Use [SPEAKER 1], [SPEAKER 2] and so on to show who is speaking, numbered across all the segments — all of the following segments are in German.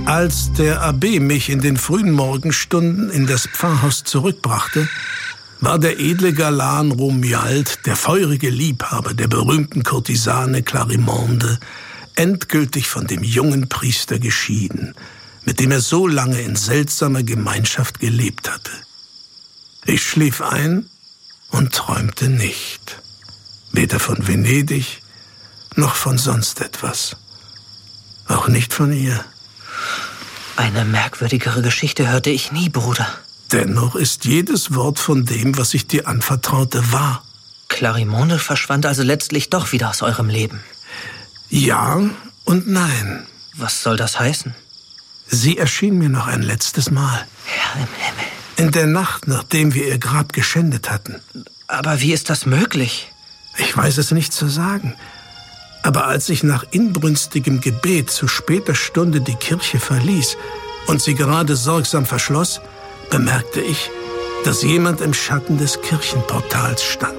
[SPEAKER 1] Als der Abbé mich in den frühen Morgenstunden in das Pfarrhaus zurückbrachte, war der edle Galan Romuald, der feurige Liebhaber der berühmten Kurtisane Clarimonde, endgültig von dem jungen Priester geschieden, mit dem er so lange in seltsamer Gemeinschaft gelebt hatte. Ich schlief ein und träumte nicht, weder von Venedig noch von sonst etwas, auch nicht von ihr.
[SPEAKER 2] Eine merkwürdigere Geschichte hörte ich nie, Bruder.
[SPEAKER 1] Dennoch ist jedes Wort von dem, was ich dir anvertraute, wahr.
[SPEAKER 2] Clarimonde verschwand also letztlich doch wieder aus eurem Leben.
[SPEAKER 1] Ja und nein.
[SPEAKER 2] Was soll das heißen?
[SPEAKER 1] Sie erschien mir noch ein letztes Mal.
[SPEAKER 2] Herr im Himmel.
[SPEAKER 1] In der Nacht, nachdem wir ihr Grab geschändet hatten.
[SPEAKER 2] Aber wie ist das möglich?
[SPEAKER 1] Ich weiß es nicht zu sagen. Aber als ich nach inbrünstigem Gebet zu später Stunde die Kirche verließ und sie gerade sorgsam verschloss, bemerkte ich, dass jemand im Schatten des Kirchenportals stand.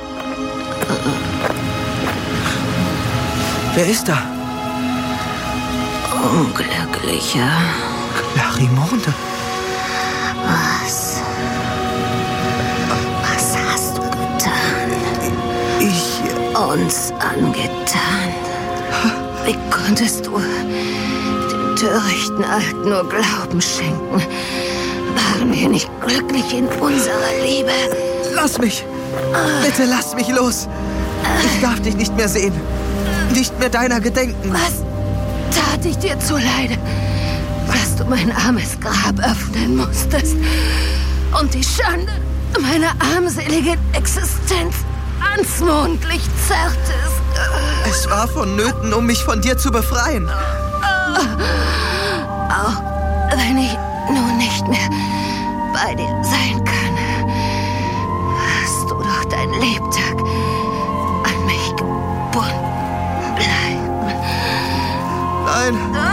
[SPEAKER 2] Wer ist da?
[SPEAKER 3] Unglücklicher.
[SPEAKER 2] Clarimonde.
[SPEAKER 3] Was hast du getan? Uns angetan. Wie konntest du dem törichten Alten nur Glauben schenken? Waren wir nicht glücklich in unserer Liebe?
[SPEAKER 2] Lass mich! Bitte lass mich los! Ich darf dich nicht mehr sehen. Nicht mehr deiner gedenken.
[SPEAKER 3] Was tat ich dir zuleide, dass du mein armes Grab öffnen musstest und die Schande meiner armseligen Existenz ans Mondlicht zerrtest?
[SPEAKER 2] Es war vonnöten, um mich von dir zu befreien.
[SPEAKER 3] Auch wenn ich nun nicht mehr bei dir sein kann, hast du doch dein Lebtag an mich gebunden bleiben.
[SPEAKER 2] Nein.